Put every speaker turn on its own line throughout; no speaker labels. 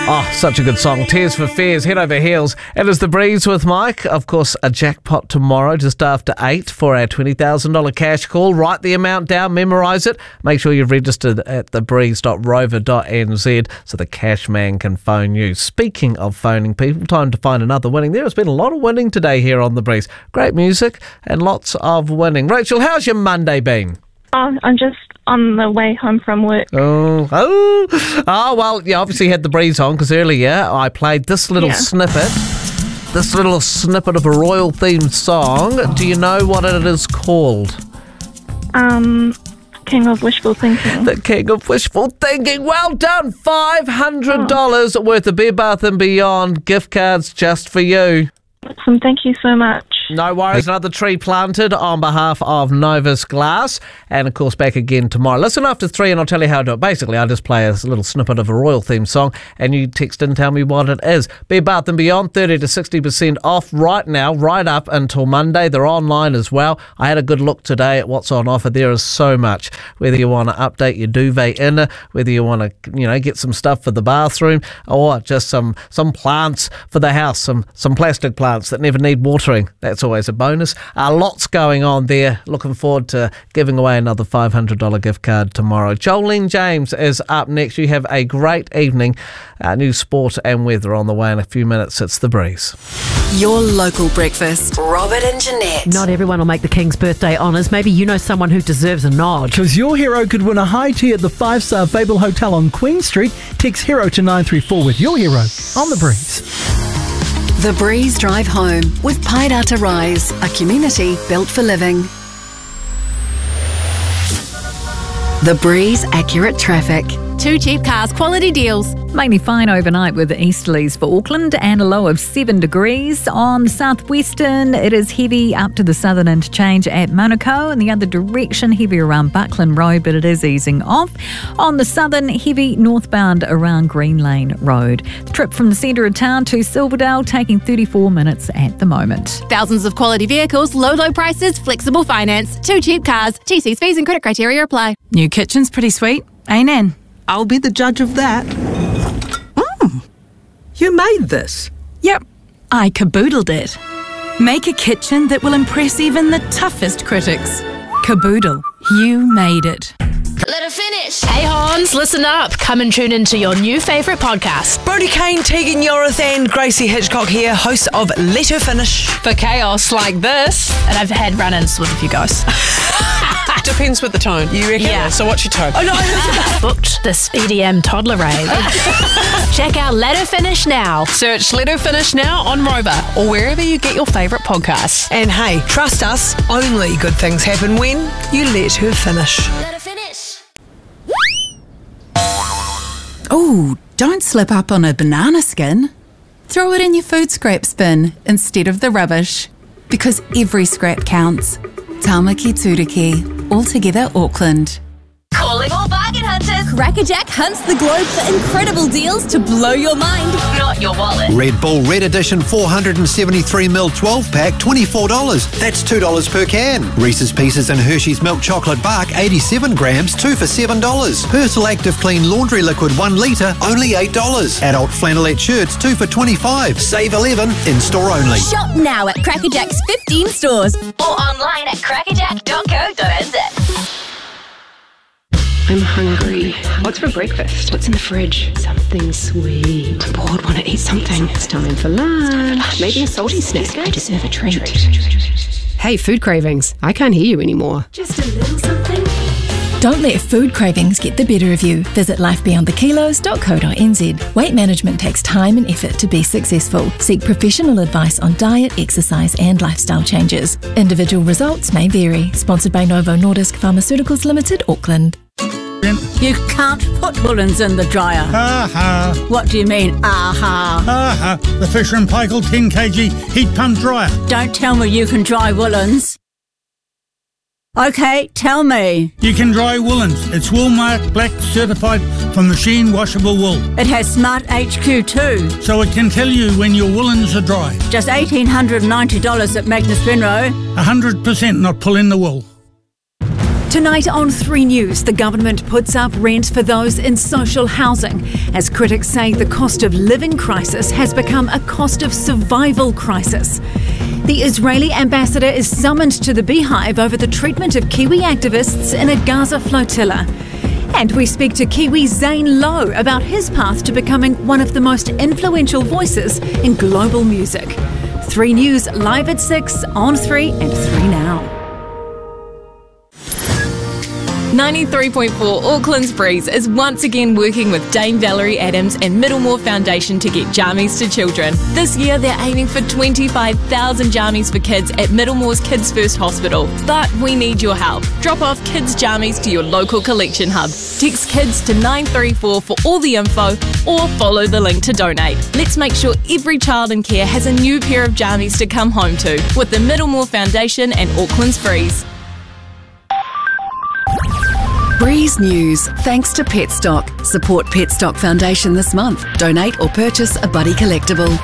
Oh, such a good song. Tears for Fears, Head Over Heels. It is The Breeze with Mike. Of course, a jackpot tomorrow just after 8 for our $20,000 cash call. Write the amount down, memorise it. Make sure you've registered at thebreeze.rover.nz so the cash man can phone you. Speaking of phoning people, time to find another winning. There has been a lot of winning today here on The Breeze. Great music and lots of winning. Rachel, how's your Monday been?
Oh, I'm just on the way home from work.
Oh, well, you obviously had The Breeze on because earlier I played this little snippet of a royal-themed song. Do you know what it is called?
King of Wishful Thinking.
The King of Wishful Thinking. Well done. $500 worth of Bed Bath & Beyond gift cards just for you.
Awesome, thank you so much.
No worries. Another tree planted on behalf of Novus Glass. And, of course, back again tomorrow. Listen after 3 and I'll tell you how to do it. Basically, I'll just play a little snippet of a royal-themed song and you text and tell me what it is. Bed Bath & Beyond, 30 to 60% off right now, right up until Monday. They're online as well. I had a good look today at what's on offer. There is so much. Whether you want to update your duvet inner, whether you want to, get some stuff for the bathroom, or just some plants for the house, some plastic plants that never need watering. That's always a bonus. Lots going on there. Looking forward to giving away another $500 gift card tomorrow. Jolene James is up next. You have a great evening. New sport and weather on the way in a few minutes. It's The Breeze.
Your local breakfast. Robert and Jeanette.
Not everyone will make the King's birthday honours. Maybe you know someone who deserves a nod.
Because your hero could win a high tea at the 5-star Fable Hotel on Queen Street. Text HERO to 934 with your hero on The Breeze.
The Breeze Drive Home with Paidata Rise, a community built for living. The Breeze Accurate Traffic.
2 Cheap Cars quality deals.
Mainly fine overnight with easterlies for Auckland and a low of 7 degrees. On southwestern, it is heavy up to the southern interchange at Monaco, and the other direction heavy around Buckland Road, but it is easing off. On the southern, heavy northbound around Green Lane Road. The trip from the centre of town to Silverdale taking 34 minutes at the moment.
Thousands of quality vehicles, low prices, flexible finance. 2 Cheap Cars. TC's fees and credit criteria apply.
New kitchen's pretty sweet, ain't Nan?
I'll be the judge of that. You made this?
Yep, I caboodled it. Make a kitchen that will impress even the toughest critics. Caboodle, you made it.
Let her finish. Hey Hans, listen up. Come and tune into your new favourite podcast.
Brody Kane, Tegan Yorith and Gracie Hitchcock here, hosts of Let Her Finish.
For chaos like this. And I've had run-ins with a few guys.
Depends with the tone. You reckon?
Yeah.
So what's your tone?
Oh no, booked this EDM toddler rave. Check out Let Her Finish now.
Search Let Her Finish now on Rover or wherever you get your favourite podcasts. And hey, trust us, only good things happen when you let her finish.
Let her finish.
Oh, don't slip up on a banana skin. Throw it in your food scrap bin instead of the rubbish. Because every scrap counts. Tamaki Turiki, Altogether Auckland.
Calling all bargain hunters.
Crackerjack hunts the globe for incredible deals to blow your mind.
Not your wallet.
Red Bull Red Edition 473ml 12-pack, $24. That's $2 per can. Reese's Pieces and Hershey's Milk Chocolate Bark, 87 grams, 2 for $7. Persil Active Clean Laundry Liquid 1 litre, only $8. Adult flannelette shirts, 2 for $25. Save 11, in-store only.
Shop now at Crackerjack's 15 stores.
Or online at crackerjack.co.nz.
I'm hungry. What's for breakfast? What's in the fridge? Something sweet. I'm bored, want to eat something. It's time for lunch. Maybe a salty snack. I deserve a treat. Hey, food cravings. I can't hear you anymore.
Just a little something. Don't let food cravings get the better of you. Visit lifebeyondthekilos.co.nz. Weight management takes time and effort to be successful. Seek professional advice on diet, exercise and lifestyle changes. Individual results may vary. Sponsored by Novo Nordisk Pharmaceuticals Limited, Auckland.
You can't put woolens in the dryer.
Aha.
What do you mean, aha?
Aha. The Fisher & Paykel 10 kg heat pump dryer.
Don't tell me you can dry woolens. Okay, tell me.
You can dry woolens. It's Woolmark Black certified for machine washable wool.
It has Smart HQ too.
So it can tell you when your woolens are dry.
Just $1,890 at Magnus Benro.
100% not pulling the wool.
Tonight on 3 News, the government puts up rent for those in social housing as critics say the cost of living crisis has become a cost of survival crisis. The Israeli ambassador is summoned to the Beehive over the treatment of Kiwi activists in a Gaza flotilla. And we speak to Kiwi Zane Lowe about his path to becoming one of the most influential voices in global music. 3 News live at 6 on 3 and 3 Now.
93.4 Auckland's Breeze is once again working with Dame Valerie Adams and Middlemore Foundation to get jammies to children. This year they're aiming for 25,000 jammies for kids at Middlemore's Kids First Hospital. But we need your help. Drop off kids' jammies to your local collection hub. Text KIDS to 934 for all the info or follow the link to donate. Let's make sure every child in care has a new pair of jammies to come home to with the Middlemore Foundation and Auckland's Breeze.
Breeze News, thanks to Petstock. Support Petstock Foundation this month. Donate or purchase a Buddy collectible.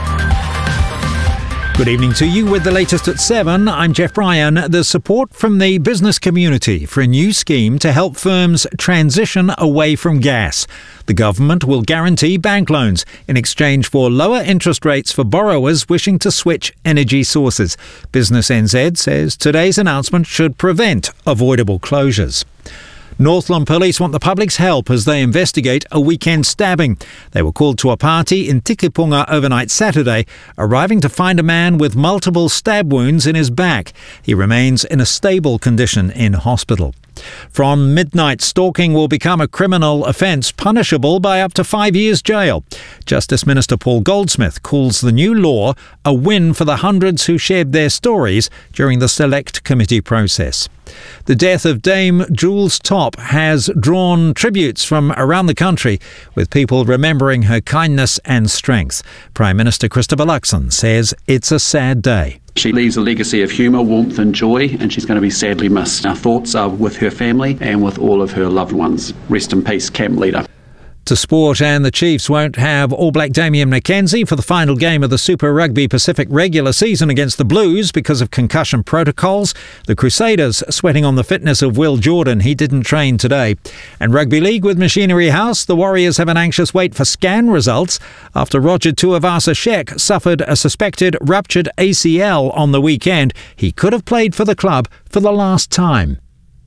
Good evening to you with the latest at 7. I'm Jeff Bryan. There's support from the business community for a new scheme to help firms transition away from gas. The government will guarantee bank loans in exchange for lower interest rates for borrowers wishing to switch energy sources. Business NZ says today's announcement should prevent avoidable closures. Northland Police want the public's help as they investigate a weekend stabbing. They were called to a party in Tikipunga overnight Saturday, arriving to find a man with multiple stab wounds in his back. He remains in a stable condition in hospital. From midnight, stalking will become a criminal offence punishable by up to 5 years jail. Justice Minister Paul Goldsmith calls the new law a win for the hundreds who shared their stories during the Select Committee process. The death of Dame Jules Topp has drawn tributes from around the country, with people remembering her kindness and strength. Prime Minister Christopher Luxon says it's a sad day.
She leaves a legacy of humour, warmth and joy, and she's going to be sadly missed. Our thoughts are with her family and with all of her loved ones. Rest in peace, camp leader.
To sport, and the Chiefs won't have All Black Damian McKenzie for the final game of the Super Rugby Pacific regular season against the Blues because of concussion protocols. The Crusaders sweating on the fitness of Will Jordan. He didn't train today. And Rugby League with Machinery House, the Warriors have an anxious wait for scan results after Roger Tuivasa-Sheck suffered a suspected ruptured ACL on the weekend. He could have played for the club for the last time.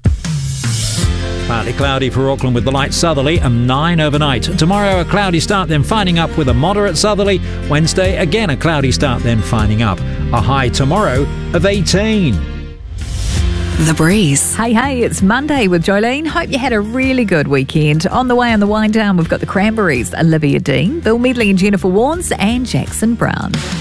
Partly cloudy for Auckland with the light southerly and 9 overnight. Tomorrow a cloudy start, then finding up with a moderate southerly. Wednesday again a cloudy start, then finding up. A high tomorrow of 18.
The Breeze.
Hey, it's Monday with Jolene. Hope you had a really good weekend. On the way on the wind down, we've got the Cranberries, Olivia Dean, Bill Medley and Jennifer Warnes, and Jackson Brown.